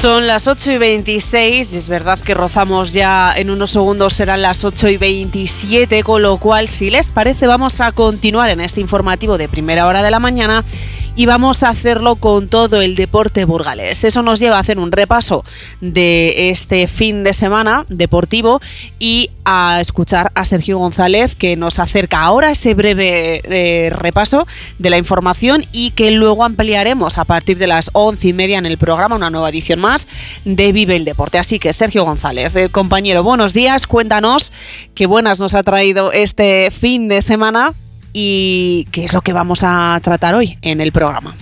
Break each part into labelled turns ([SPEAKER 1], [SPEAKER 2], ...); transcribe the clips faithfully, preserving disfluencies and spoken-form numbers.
[SPEAKER 1] Son las ocho y veintiséis y es verdad que rozamos ya en unos segundos, serán las ocho y veintisiete, con lo cual, si les parece, vamos a continuar en este informativo de primera hora de la mañana y vamos a hacerlo con todo el deporte burgalés. Eso nos lleva a hacer un repaso de este fin de semana deportivo y a escuchar a Sergio González, que nos acerca ahora ese breve eh, repaso de la información y que luego ampliaremos a partir de las once y media en el programa, una nueva edición más de Vive el Deporte. Así que Sergio González, eh, compañero, buenos días, cuéntanos qué buenas nos ha traído este fin de semana y qué es lo que vamos a tratar hoy en el programa.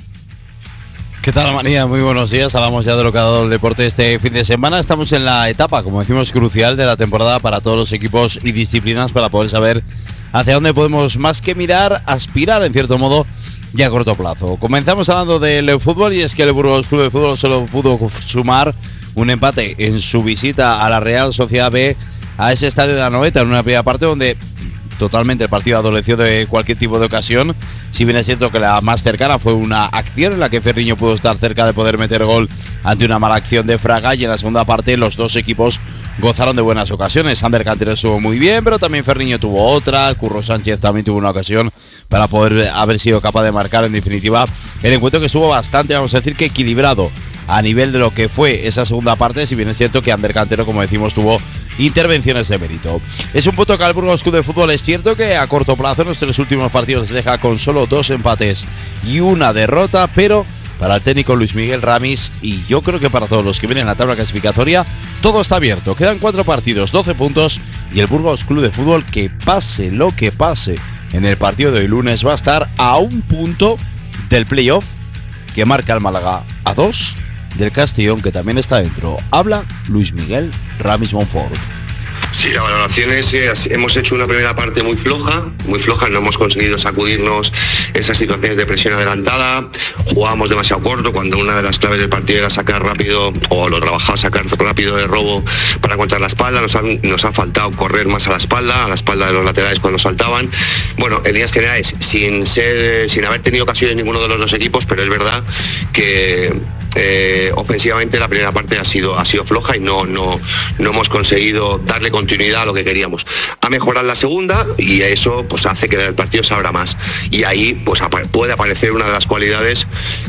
[SPEAKER 2] ¿Qué tal, María? Muy buenos días. Hablamos ya de lo que ha dado el deporte este fin de semana. Estamos en la etapa, como decimos, crucial de la temporada para todos los equipos y disciplinas para poder saber hacia dónde podemos, más que mirar, aspirar en cierto modo ya a corto plazo. Comenzamos hablando del fútbol y es que el Burgos Club de Fútbol solo pudo sumar un empate en su visita a la Real Sociedad B, a ese estadio de la Noeta, en una primera parte donde totalmente el partido adoleció de cualquier tipo de ocasión. Si bien es cierto que la más cercana fue una acción en la que Ferriño pudo estar cerca de poder meter gol ante una mala acción de Fraga, y en la segunda parte los dos equipos gozaron de buenas ocasiones. Ander Cantero estuvo muy bien, pero también Ferriño tuvo otra, Curro Sánchez también tuvo una ocasión para poder haber sido capaz de marcar. En definitiva, el encuentro que estuvo bastante, vamos a decir, que equilibrado a nivel de lo que fue esa segunda parte, si bien es cierto que Ander Cantero, como decimos, tuvo intervenciones de mérito. Es un punto que al Burgos Club de Fútbol es cierto que a corto plazo en los tres últimos partidos se deja con solo dos empates y una derrota, pero para el técnico Luis Miguel Ramis, y yo creo que para todos los que vienen en la tabla clasificatoria, todo está abierto. Quedan cuatro partidos, doce puntos, y el Burgos Club de Fútbol, que pase lo que pase en el partido de hoy lunes, va a estar a un punto del playoff que marca el Málaga, a dos del Castellón, que también está dentro. Habla Luis Miguel Ramis Monfort.
[SPEAKER 3] Sí, la valoración es que hemos hecho una primera parte muy floja, muy floja, no hemos conseguido sacudirnos esas situaciones de presión adelantada, jugábamos demasiado corto cuando una de las claves del partido era sacar rápido, o lo trabajaba sacar rápido de robo para encontrar la espalda. Nos han, nos han faltado correr más a la espalda, a la espalda de los laterales cuando saltaban. Bueno, en líneas generales, sin ser, sin haber tenido ocasiones ninguno de los dos equipos, pero es verdad que Eh, ofensivamente la primera parte ha sido, ha sido floja y no, no, no hemos conseguido darle continuidad a lo que queríamos. Ha mejorado la segunda y eso pues hace que el partido se abra más, y ahí pues puede aparecer una de las cualidades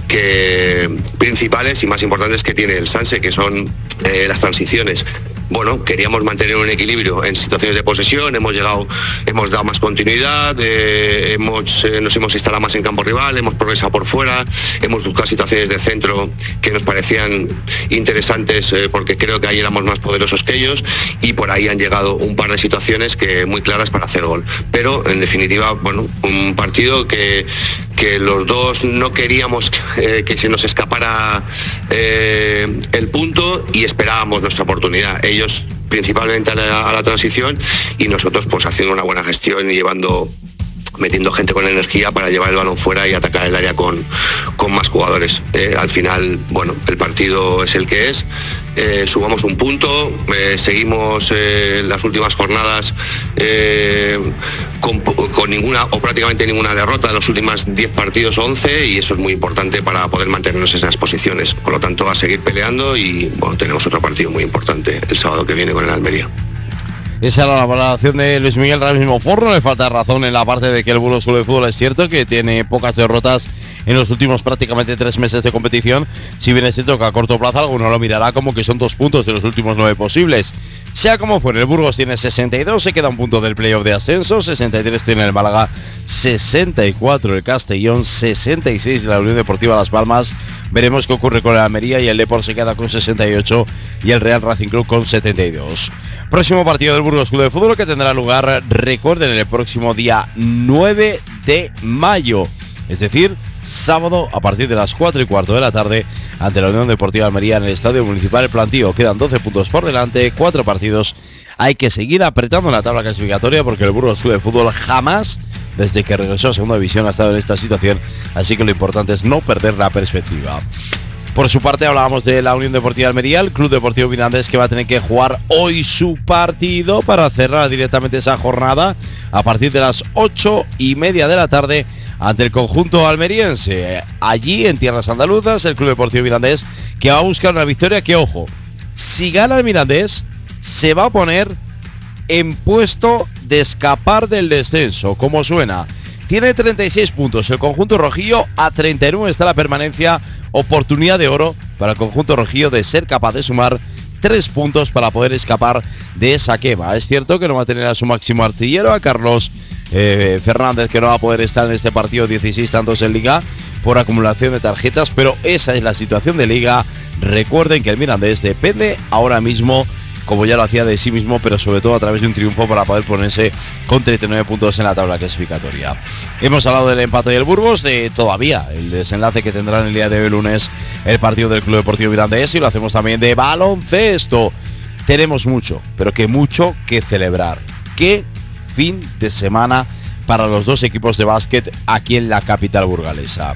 [SPEAKER 3] que, principales y más importantes que tiene el Sanse, que son eh, las transiciones. Bueno, queríamos mantener un equilibrio en situaciones de posesión, hemos llegado, hemos dado más continuidad, eh, hemos, eh, nos hemos instalado más en campo rival, hemos progresado por fuera, hemos buscado situaciones de centro que nos parecían interesantes, eh, porque creo que ahí éramos más poderosos que ellos, y por ahí han llegado un par de situaciones que muy claras para hacer gol. Pero en definitiva, bueno, un partido que, que los dos no queríamos eh, que se nos escapara eh, el punto, y esperábamos nuestra oportunidad. Ellos principalmente a la, a la transición, y nosotros pues haciendo una buena gestión y llevando, metiendo gente con energía para llevar el balón fuera y atacar el área con, con más jugadores. Eh, al final, bueno, el partido es el que es. Eh, sumamos un punto, eh, seguimos eh, las últimas jornadas eh, con, con ninguna o prácticamente ninguna derrota en los últimos diez partidos, once, y eso es muy importante para poder mantenernos en esas posiciones. Por lo tanto, a seguir peleando, y bueno, tenemos otro partido muy importante el sábado que viene con el Almería.
[SPEAKER 2] Esa era la valoración de Luis Miguel Ramis Monfort. No le falta razón en la parte de que el Burgos Club de Fútbol es cierto que tiene pocas derrotas en los últimos prácticamente tres meses de competición. Si bien es cierto que a corto plazo alguno lo mirará como que son dos puntos de los últimos nueve posibles. Sea como fuere, el Burgos tiene sesenta y dos, se queda un punto del playoff de ascenso, sesenta y tres tiene el Málaga, sesenta y cuatro el Castellón, sesenta y seis de la Unión Deportiva Las Palmas. Veremos qué ocurre con el Almería, y el Depor se queda con sesenta y ocho y el Real Racing Club con setenta y dos. Próximo partido del Burgos Club de Fútbol, que tendrá lugar, recuerden, el próximo día nueve de mayo, es decir, sábado a partir de las cuatro y cuarto de la tarde, ante la Unión Deportiva Almería en el Estadio Municipal El Plantío. Quedan doce puntos por delante, cuatro partidos. Hay que seguir apretando en la tabla clasificatoria, porque el Burgos Club de Fútbol jamás, desde que regresó a Segunda División, ha estado en esta situación, así que lo importante es no perder la perspectiva. Por su parte, hablábamos de la Unión Deportiva Almería, el Club Deportivo Mirandés, que va a tener que jugar hoy su partido para cerrar directamente esa jornada a partir de las ocho y media de la tarde ante el conjunto almeriense. Allí, en tierras andaluzas, el Club Deportivo Mirandés, que va a buscar una victoria que, ojo, si gana el Mirandés, se va a poner en puesto de escapar del descenso, como suena. Tiene treinta y seis puntos el conjunto rojillo, a treinta y nueve está la permanencia, oportunidad de oro para el conjunto rojillo de ser capaz de sumar tres puntos para poder escapar de esa quema. Es cierto que no va a tener a su máximo artillero, a Carlos eh, Fernández, que no va a poder estar en este partido, dieciséis tantos en Liga por acumulación de tarjetas, pero esa es la situación de Liga. Recuerden que el Mirandés depende ahora mismo, como ya lo hacía, de sí mismo, pero sobre todo a través de un triunfo para poder ponerse con treinta y nueve puntos en la tabla clasificatoria. Hemos hablado del empate del Burgos, de todavía el desenlace que tendrá en el día de hoy lunes el partido del Club Deportivo Mirandés, y lo hacemos también de baloncesto. Tenemos mucho, pero que mucho que celebrar. Qué fin de semana para los dos equipos de básquet aquí en la capital burgalesa.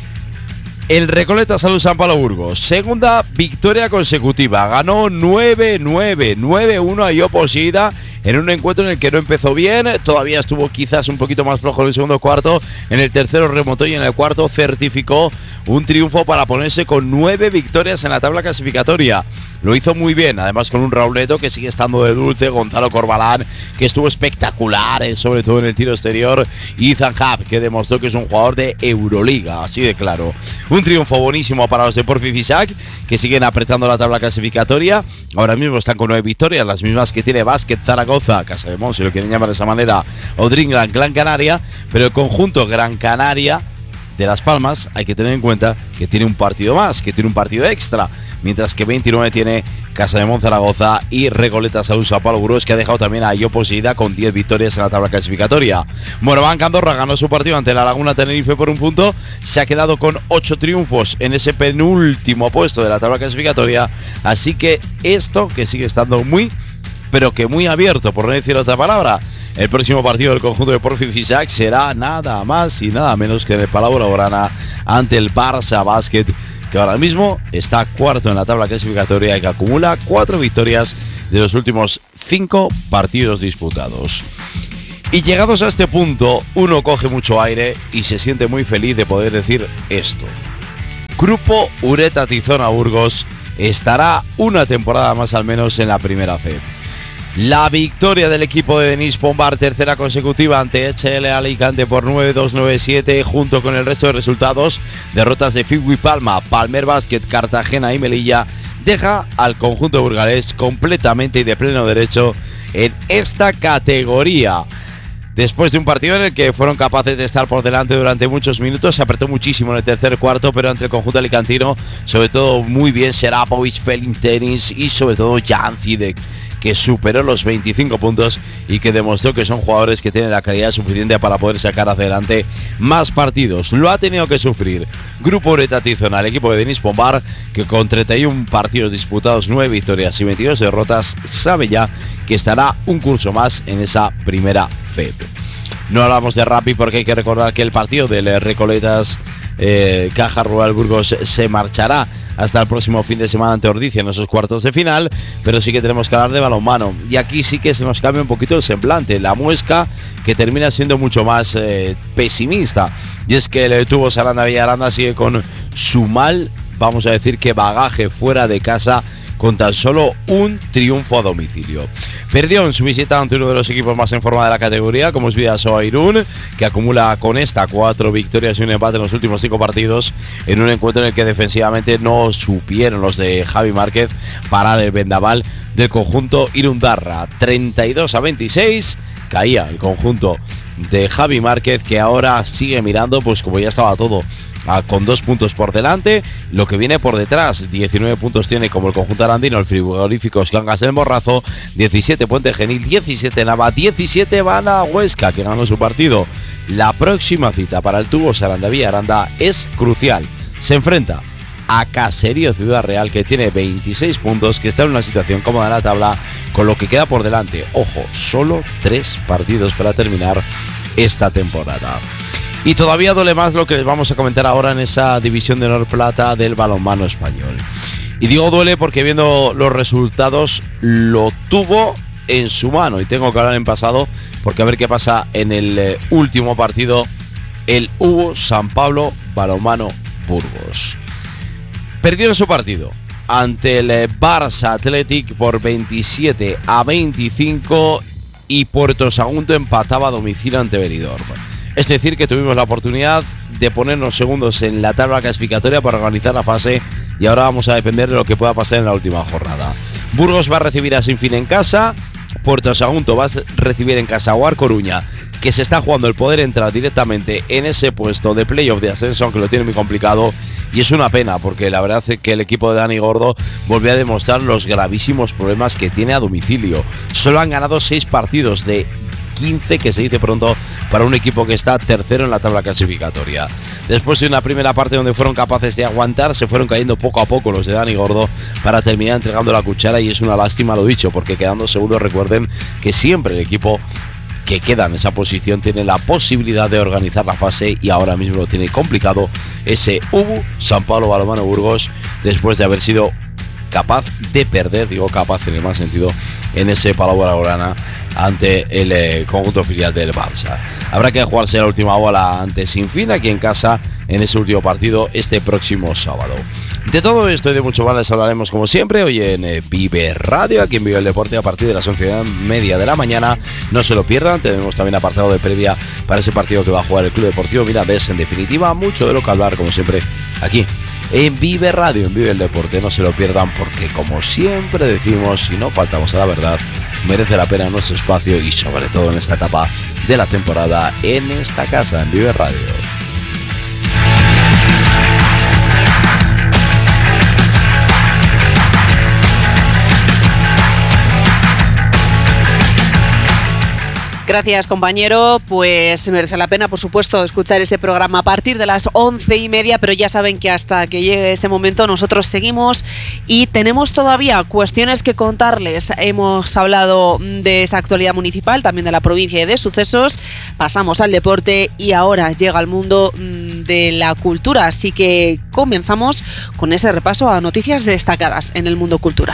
[SPEAKER 2] El Recoleta Salud San Pablo Burgos, segunda victoria consecutiva, ganó nueve nueve, nueve uno a Ioposida en un encuentro en el que no empezó bien, todavía estuvo quizás un poquito más flojo en el segundo cuarto, en el tercero remontó y en el cuarto certificó un triunfo para ponerse con nueve victorias en la tabla clasificatoria. Lo hizo muy bien, además con un Rauleto que sigue estando de dulce, Gonzalo Corbalán, que estuvo espectacular, eh, sobre todo en el tiro exterior, y Ethan Hub, que demostró que es un jugador de Euroliga, así de claro. Un triunfo buenísimo para los de Porfi Fisac, que siguen apretando la tabla clasificatoria. Ahora mismo están con nueve victorias, las mismas que tiene Básquet Zaragoza, Casa de Mons, si lo quieren llamar de esa manera, o Dreamland Gran Canaria, pero el conjunto Gran Canaria de Las Palmas hay que tener en cuenta que tiene un partido más, que tiene un partido extra, mientras que veintinueve tiene Casa de Mons Zaragoza y Recoleta Salud San Pablo Burgos, que ha dejado también a Ioposida con diez victorias en la tabla clasificatoria. Moraván Andorra ganó su partido ante la Laguna Tenerife por un punto, se ha quedado con ocho triunfos en ese penúltimo puesto de la tabla clasificatoria, así que esto que sigue estando muy, pero que muy abierto, por no decir otra palabra. El próximo partido del conjunto de Porfi Fisac será nada más y nada menos que en el Palau Blaugrana ante el Barça Básquet, que ahora mismo está cuarto en la tabla clasificatoria y que acumula cuatro victorias de los últimos cinco partidos disputados. Y llegados a este punto, uno coge mucho aire y se siente muy feliz de poder decir esto. Grupo Ureta Tizona Burgos estará una temporada más al menos en la primera C. La victoria del equipo de Denis Pombar, tercera consecutiva ante H L Alicante por nueve dos nueve siete, junto con el resto de resultados, derrotas de Figui Palma, Palmer Basket, Cartagena y Melilla, deja al conjunto burgalés completamente y de pleno derecho en esta categoría. Después de un partido en el que fueron capaces de estar por delante durante muchos minutos, se apretó muchísimo en el tercer cuarto, pero ante el conjunto alicantino, sobre todo muy bien Serapovic, Felin Tenis y sobre todo Jan Zidek, que superó los veinticinco puntos y que demostró que son jugadores que tienen la calidad suficiente para poder sacar adelante más partidos. Lo ha tenido que sufrir Grupo Ureta Tizona, el equipo de Denis Pombar, que con treinta y uno partidos disputados, nueve victorias y veintidós derrotas, sabe ya que estará un curso más en esa primera fe. No hablamos de Rappi porque hay que recordar que el partido de Recoletas eh, Caja Rural Burgos se marchará hasta el próximo fin de semana ante Ordizia en esos cuartos de final, pero sí que tenemos que hablar de balonmano, y aquí sí que se nos cambia un poquito el semblante, la muesca que termina siendo mucho más eh, pesimista, y es que el Tubo Saranda Villaranda sigue con su mal, vamos a decir que bagaje fuera de casa, con tan solo un triunfo a domicilio. Perdió en su visita ante uno de los equipos más en forma de la categoría, como es Vidasoa Irún, que acumula con esta cuatro victorias y un empate en los últimos cinco partidos, en un encuentro en el que defensivamente no supieron los de Javi Márquez parar el vendaval del conjunto irundarra. treinta y dos a veintiséis caía el conjunto de Javi Márquez, que ahora sigue mirando pues como ya estaba todo, con dos puntos por delante, lo que viene por detrás. Diecinueve puntos tiene como el conjunto arandino el frigorífico Cangas del Morrazo, diecisiete Puente Genil, diecisiete Nava, diecisiete Bana Huesca, que ganó su partido. La próxima cita para el Tubo Saranda Villaranda es crucial. Se enfrenta a Caserío Ciudad Real, que tiene veintiséis puntos, que está en una situación cómoda en la tabla, con lo que queda por delante. Ojo, solo tres partidos para terminar esta temporada. Y todavía duele más lo que les vamos a comentar ahora en esa división de honor plata del balonmano español. Y digo duele porque viendo los resultados lo tuvo en su mano, y tengo que hablar en pasado porque a ver qué pasa en el eh, último partido, el Hugo San Pablo Balonmano Burgos. Perdieron su partido ante el Barça Athletic por veintisiete a veinticinco y Puerto Sagunto empataba a domicilio ante Benidorm. Es decir, que tuvimos la oportunidad de ponernos segundos en la tabla clasificatoria para organizar la fase y ahora vamos a depender de lo que pueda pasar en la última jornada. Burgos va a recibir a Sinfín en casa, Puerto Sagunto va a recibir en casa a Guar Coruña, que se está jugando el poder entrar directamente en ese puesto de playoff de ascenso, aunque lo tiene muy complicado, y es una pena porque la verdad es que el equipo de Dani Gordo volvió a demostrar los gravísimos problemas que tiene a domicilio. Solo han ganado seis partidos de quince, que se dice pronto para un equipo que está tercero en la tabla clasificatoria. Después de una primera parte donde fueron capaces de aguantar, se fueron cayendo poco a poco los de Dani Gordo para terminar entregando la cuchara, y es una lástima, lo dicho, porque quedando segundos, recuerden que siempre el equipo que queda en esa posición tiene la posibilidad de organizar la fase, y ahora mismo lo tiene complicado ese U B U San Pablo Balonmano Burgos, después de haber sido capaz de perder, digo capaz en el más sentido, en ese Palau Blaugrana ante el eh, conjunto filial del Barça. Habrá que jugarse la última bola ante Sinfín aquí en casa en ese último partido este próximo sábado. De todo esto y de mucho más les hablaremos como siempre hoy en eh, Vive Radio, aquí en Vive el Deporte, a partir de las once y media de la mañana. No se lo pierdan, tenemos también apartado de previa para ese partido que va a jugar el Club Deportivo Mirandés. En definitiva, mucho de lo que hablar como siempre aquí en Vive Radio, en Vive el Deporte. No se lo pierdan porque, como siempre decimos, y no faltamos a la verdad, merece la pena nuestro espacio y sobre todo en esta etapa de la temporada en esta casa, en Vive Radio.
[SPEAKER 1] Gracias, compañero. Pues merece la pena, por supuesto, escuchar ese programa a partir de las once y media, pero ya saben que hasta que llegue ese momento nosotros seguimos y tenemos todavía cuestiones que contarles. Hemos hablado de esa actualidad municipal, también de la provincia y de sucesos. Pasamos al deporte y ahora llega el mundo de la cultura, así que comenzamos con ese repaso a noticias destacadas en el mundo cultural.